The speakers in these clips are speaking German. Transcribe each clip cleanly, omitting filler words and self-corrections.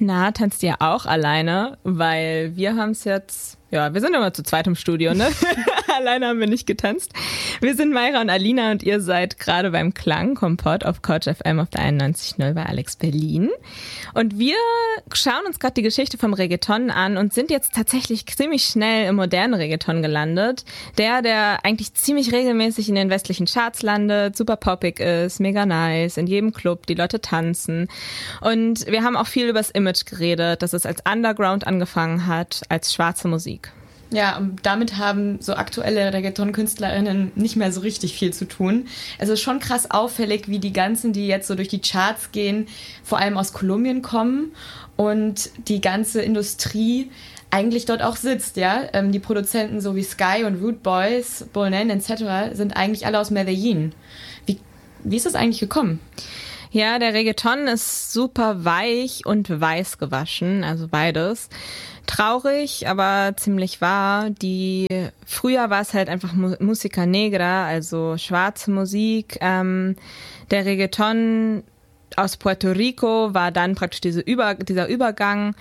Na, tanzt ihr auch alleine? Weil wir haben es jetzt, wir sind immer zu zweit im Studio, ne? Alleine haben wir nicht getanzt. Wir sind Mayra und Alina und ihr seid gerade beim Klangkompott auf Couch FM auf der 91.0 bei Alex Berlin. Und wir schauen uns gerade die Geschichte vom Reggaeton an und sind jetzt tatsächlich ziemlich schnell im modernen Reggaeton gelandet. Der eigentlich ziemlich regelmäßig in den westlichen Charts landet, super poppig ist, mega nice, in jedem Club, die Leute tanzen. Und wir haben auch viel über das Image geredet, dass es als Underground angefangen hat, als schwarze Musik. Ja, und damit haben so aktuelle Reggaeton-KünstlerInnen nicht mehr so richtig viel zu tun. Es ist schon krass auffällig, wie die ganzen, die jetzt so durch die Charts gehen, vor allem aus Kolumbien kommen und die ganze Industrie eigentlich dort auch sitzt, ja. Die Produzenten so wie Sky und Rude Boys, Bonen etc. sind eigentlich alle aus Medellin. Wie ist das eigentlich gekommen? Ja, der Reggaeton ist super weich und weiß gewaschen, also beides. Traurig, aber ziemlich wahr. Früher war es halt einfach Música Negra, also schwarze Musik. Der Reggaeton aus Puerto Rico war dann praktisch dieser Übergang.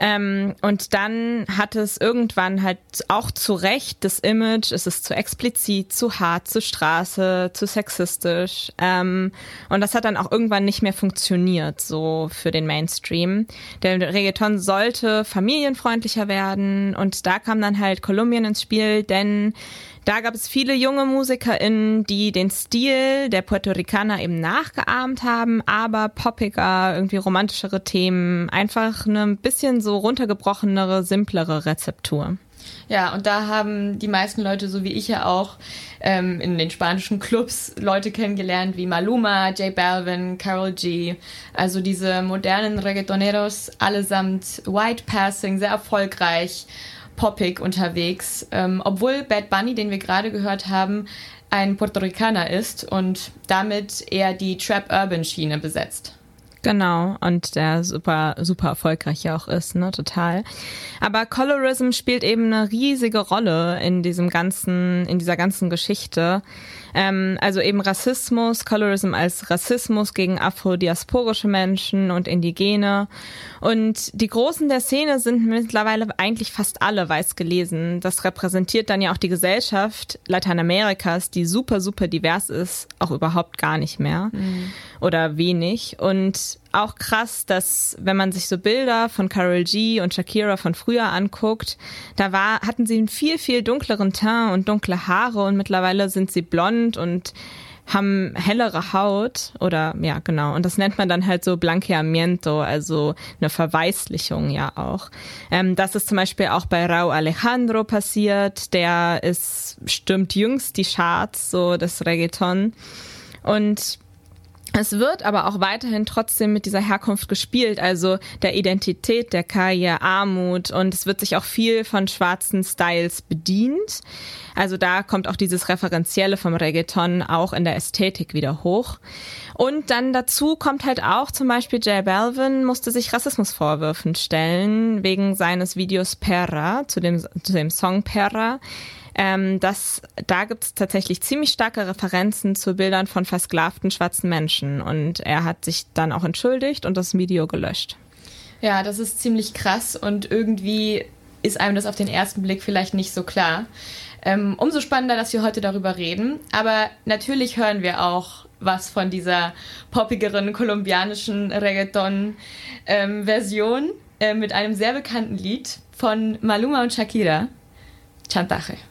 Und dann hat es irgendwann halt auch zu Recht das Image, es ist zu explizit, zu hart, zu Straße, zu sexistisch. Und das hat dann auch irgendwann nicht mehr funktioniert, so für den Mainstream. Der Reggaeton sollte familienfreundlicher werden und da kam dann halt Kolumbien ins Spiel, denn da gab es viele junge MusikerInnen, die den Stil der Puerto Ricaner eben nachgeahmt haben, aber poppiger, irgendwie romantischere Themen, einfach eine ein bisschen so runtergebrochenere, simplere Rezeptur. Ja, und da haben die meisten Leute, so wie ich ja auch, in den spanischen Clubs Leute kennengelernt wie Maluma, J Balvin, Karol G. Also diese modernen Reggaetoneros, allesamt White Passing, sehr erfolgreich, poppig unterwegs, obwohl Bad Bunny, den wir gerade gehört haben, ein Puerto Ricaner ist und damit eher die Trap-Urban-Schiene besetzt. Genau, und der super, super erfolgreich ja auch ist, ne, total. Aber Colorism spielt eben eine riesige Rolle in dieser ganzen Geschichte. Also eben Rassismus, Colorism als Rassismus gegen afrodiasporische Menschen und Indigene. Und die Großen der Szene sind mittlerweile eigentlich fast alle weiß gelesen. Das repräsentiert dann ja auch die Gesellschaft Lateinamerikas, die super, super divers ist, auch überhaupt gar nicht mehr oder wenig. Und auch krass, dass wenn man sich so Bilder von Karol G und Shakira von früher anguckt, hatten sie einen viel, viel dunkleren Teint und dunkle Haare und mittlerweile sind sie blond und haben hellere Haut oder ja genau und das nennt man dann halt so blanqueamiento, also eine Verweißlichung ja auch. Das ist zum Beispiel auch bei Rauw Alejandro passiert, der stürmt jüngst die Charts, so das Reggaeton und es wird aber auch weiterhin trotzdem mit dieser Herkunft gespielt, also der Identität der Calle, Armut und es wird sich auch viel von schwarzen Styles bedient. Also da kommt auch dieses Referenzielle vom Reggaeton auch in der Ästhetik wieder hoch. Und dann dazu kommt halt auch zum Beispiel J Balvin musste sich Rassismusvorwürfen stellen wegen seines Videos Perra, zu dem Song Perra. Da gibt es tatsächlich ziemlich starke Referenzen zu Bildern von versklavten schwarzen Menschen. Und er hat sich dann auch entschuldigt und das Video gelöscht. Ja, das ist ziemlich krass und irgendwie ist einem das auf den ersten Blick vielleicht nicht so klar. Umso spannender, dass wir heute darüber reden. Aber natürlich hören wir auch was von dieser poppigeren kolumbianischen Reggaeton-Version mit einem sehr bekannten Lied von Maluma und Shakira, Chantaje.